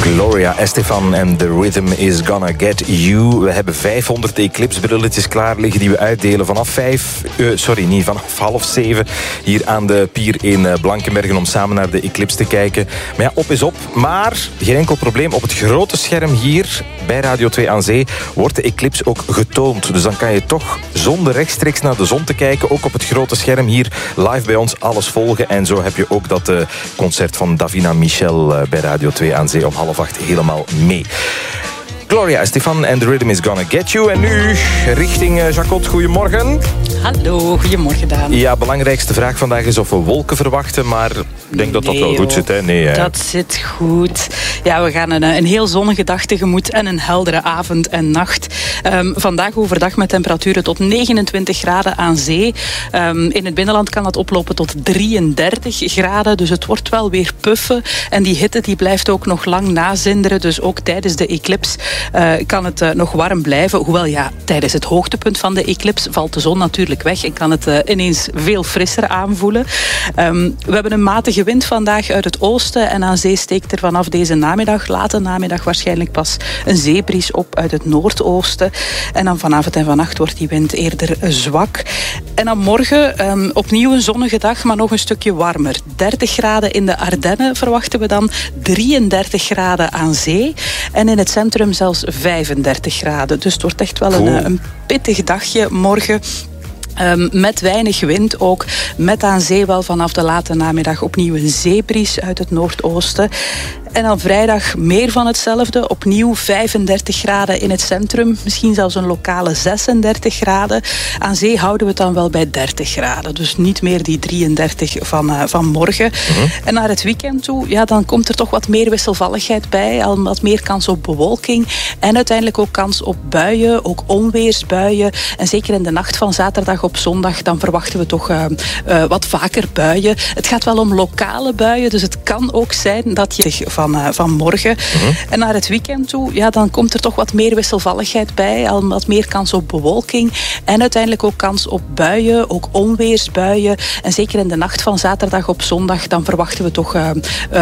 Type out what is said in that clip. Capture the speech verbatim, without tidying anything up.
Gloria Estefan en The Rhythm is Gonna Get You. We hebben vijfhonderd Eclipse-brilletjes klaar liggen die we uitdelen vanaf vijf... Uh, sorry, niet, vanaf half zeven hier aan de pier in Blankenbergen om samen naar de Eclipse te kijken. Maar ja, op is op. Maar geen enkel probleem. Op het grote scherm hier bij Radio twee aan Zee wordt de Eclipse ook getoond. Dus dan kan je toch zonder rechtstreeks naar de zon te kijken, ook op het grote scherm hier live bij ons alles volgen. En zo heb je ook dat uh, concert van Davina Michel uh, bij Radio twee aan Zee om half acht helemaal mee. Gloria Estefan en The Rhythm is Gonna Get You. En nu richting uh, Jacot. Goedemorgen. Hallo, goedemorgen Daan. Ja, belangrijkste vraag vandaag is of we wolken verwachten, maar ik denk dat nee, dat wel goed joh. zit. Hè? Nee, hè? Dat zit goed. Ja, we gaan een, een heel zonnige dag tegemoet en een heldere avond en nacht. Um, vandaag overdag met temperaturen tot negenentwintig graden aan zee. Um, in het binnenland kan dat oplopen tot drieëndertig graden, dus het wordt wel weer puffen. En die hitte die blijft ook nog lang nazinderen, dus ook tijdens de eclipse uh, kan het uh, nog warm blijven. Hoewel ja, tijdens het hoogtepunt van de eclipse valt de zon natuurlijk weg en kan het uh, ineens veel frisser aanvoelen. Um, we hebben een matige wind vandaag uit het oosten en aan zee steekt er vanaf deze namiddag, late namiddag waarschijnlijk pas een zeebries op uit het noordoosten. En dan vanavond en vannacht wordt die wind eerder zwak. En dan morgen um, opnieuw een zonnige dag, maar nog een stukje warmer. dertig graden in de Ardennen verwachten we dan, drieëndertig graden aan zee en in het centrum zelfs vijfendertig graden. Dus het wordt echt wel een, een pittig dagje morgen. Um, met weinig wind ook, met aan zee wel vanaf de late namiddag opnieuw een zeebries uit het noordoosten. En dan vrijdag meer van hetzelfde, opnieuw vijfendertig graden in het centrum, misschien zelfs een lokale zesendertig graden. Aan zee houden we het dan wel bij dertig graden, dus niet meer die drieëndertig van, uh, van morgen. Uh-huh. En naar het weekend toe, ja, dan komt er toch wat meer wisselvalligheid bij, al wat meer kans op bewolking en uiteindelijk ook kans op buien, ook onweersbuien. En zeker in de nacht van zaterdag op zondag, dan verwachten we toch uh, uh, wat vaker buien. Het gaat wel om lokale buien, dus het kan ook zijn dat je van, uh, van morgen uh-huh. en naar het weekend toe, ja, dan komt er toch wat meer wisselvalligheid bij, al wat meer kans op bewolking en uiteindelijk ook kans op buien, ook onweersbuien. En zeker in de nacht van zaterdag op zondag, dan verwachten we toch uh, uh,